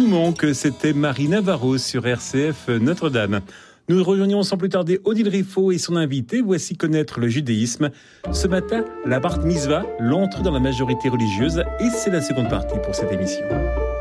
nous manque, c'était Marie Navarro sur RCF Notre-Dame. Nous rejoignons sans plus tarder Odile Riffaut et son invité. Voici connaître le judaïsme. Ce matin, la Bar Mitzvah, l'entrée dans la majorité religieuse, et c'est la seconde partie pour cette émission.